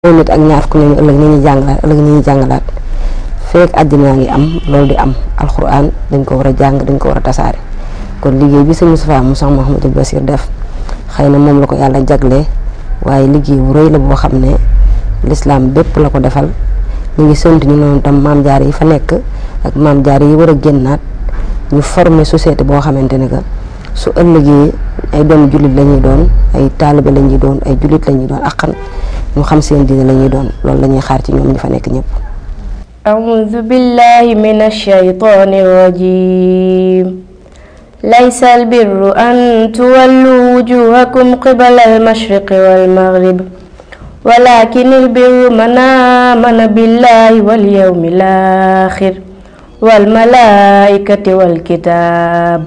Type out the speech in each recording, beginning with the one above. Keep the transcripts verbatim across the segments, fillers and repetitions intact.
nit ak ñaar ku ñu ëlëk ñi jàngalaat ëlëk ñi jàngalaat fekk àddina ngi am loolu di am alquran dañ ko wara jàng dañ ko wara tasaare kon liggéey bi sëñ Moustapha Moussa Mouhamadou Bassir def xeyna mom la ko yàlla jaglé waaye liggéey bu rëy la boo xam ne l'islam bépp la ko defal ñu ngi sant ñu noonu tam maam jaar yi fa nekk ak maam jaar yi war a génnaat ñu former société boo xamante ne que su ëllëgee ay doom jullit la ñuy doon ay taalibe la ñuy doon ay jullit la ñuy doon akkan ñu xam seen diine la ñuy doon loolu la ñuy xaar ci ñoom ñi fa nekk ñëpp. أعوذ بالله من الشيطان الرجيم ليس البر أن تولوا وجوهكم قبل المشرق والمغرب ولكن البر من آمن بالله واليوم الآخر والملائكة والكتاب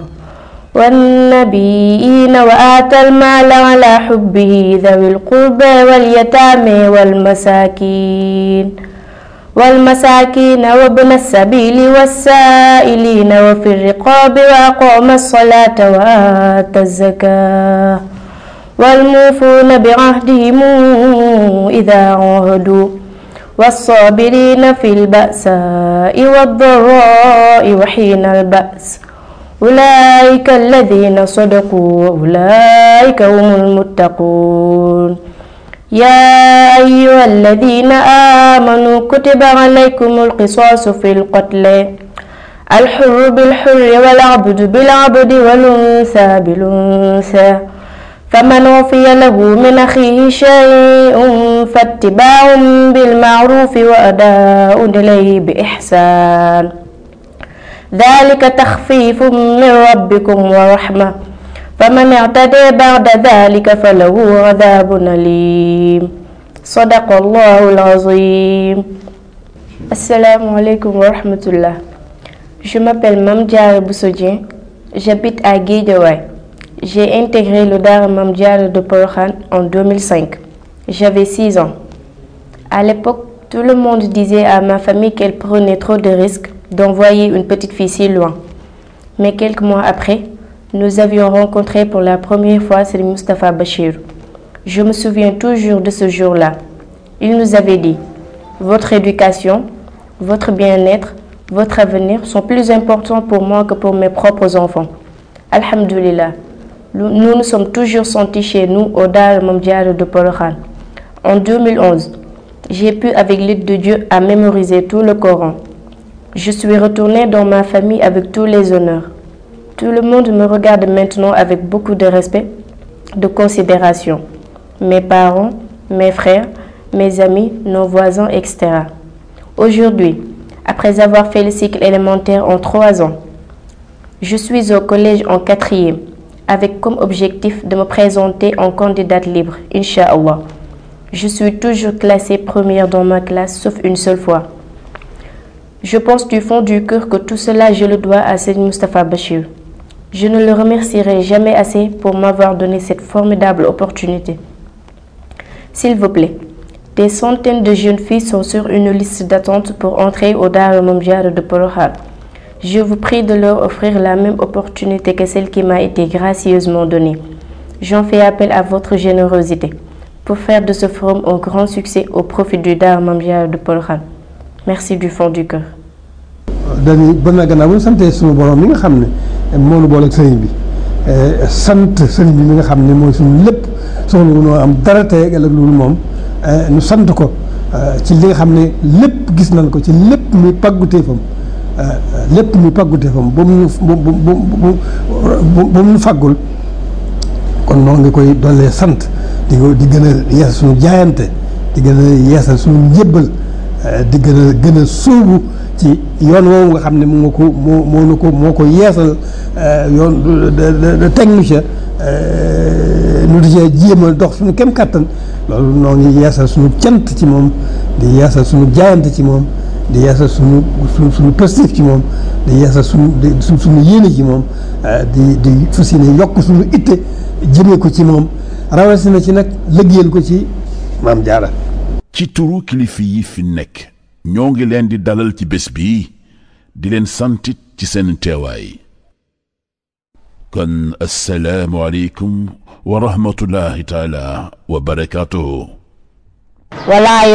والنبيين وآتى المال على حبه ذوي القربى واليتامى والمساكين والمساكين وابن السبيل والسائلين وفي الرقاب وأقام الصلاة وآتى الزكاة والموفون بعهدهم إذا عاهدوا والصابرين في البأساء والضراء وحين البأس أولئك الذين صدقوا وأولئك هم المتقون يا أيها الذين آمنوا كتب عليكم القصاص في القتل الحر بالحر والعبد بالعبد والأنثى بالأنثى فمن وفي له من أخيه شيء فاتباع بالمعروف وأداء إليه بإحسان ذلك تخفيف من ربكم ورحمة فمن اعتدى بعد ذلك فله عذاب أليم صدق الله العظيم. Assalamu alaikum wa rahmatullah. Je m'appelle Mame Diarra Bousso Dieng, j'habite à Guédiawaye. J'ai intégré le Daara Mame Diarra de Porokhane en deux mille cinq. J'avais six ans. À l'époque, tout le monde disait à ma famille qu'elle prenait trop de risques d'envoyer une petite fille si loin. Mais quelques mois après, nous avions rencontré pour la première fois Serigne Moustapha Bachir. Je me souviens toujours de ce jour-là. Il nous avait dit « Votre éducation, votre bien-être, votre avenir sont plus importants pour moi que pour mes propres enfants. » Alhamdulillah, nous nous sommes toujours sentis chez nous au Daara Mame Diarra de Porokhane. En deux mille onze, j'ai pu avec l'aide de Dieu à mémoriser tout le Coran. Je suis retournée dans ma famille avec tous les honneurs. Tout le monde me regarde maintenant avec beaucoup de respect, de considération. Mes parents, mes frères, mes amis, nos voisins, et cetera. Aujourd'hui, après avoir fait le cycle élémentaire en trois ans, je suis au collège en quatrième, avec comme objectif de me présenter en candidate libre, Inch'Allah. Je suis toujours classée première dans ma classe, sauf une seule fois. Je pense du fond du cœur que tout cela, je le dois à Serigne Moustapha Bachir. Je ne le remercierai jamais assez pour m'avoir donné cette formidable opportunité. S'il vous plaît, des centaines de jeunes filles sont sur une liste d'attente pour entrer au Daara Mame Diarra de Porokhane. Je vous prie de leur offrir la même opportunité que celle qui m'a été gracieusement donnée. J'en fais appel à votre générosité pour faire de ce forum un grand succès au profit du Daara Mame Diarra de Porokhane. Merci du fond du cœur. dañuy bon na gannaaw bu ñu santee suñu borom mi nga xam ne moo ñu boole ak sëriñ bi sant sëriñ bi mi nga xam ne mooy suñu lépp soxla wu noo am dara tey ak ëllëg loolu moom ñu sant ko ci li nga xam ne lépp gis nañ ko ci lépp muy pàgguteefam lépp muy pàgguteefam ba mu bu bu bu bu mu faggul kon noo ngi koy dollee sant di ko di gën a yeesal suñu jaayante di gën a yeesal suñu njébbal di gën a gën a sóobu ci yoon woowu nga xam ne moo ko moo moo ko moo ko yeesal yoon de technicien nu di cee jéem a dox suñu kem kàttan loolu noo ngi yeesal suñu cant ci moom di yeesal suñu jaayante ci moom di yeesal suñu suñu suñu positif ci moom di yeesal suñu suñ suñu yéene ci moom di di fas yéene yokk suñu itte jëmee ko ci moom rawatina ci nag liggéeyal ko ci Mame Diarra. ci turu kilifa yi fi nekk ñoo ngi leen di dalal ci bés bi di leen santit ci seen teewaay kon assalaamu aleykum wa rahmatullahi taala wa barakatuhu ولا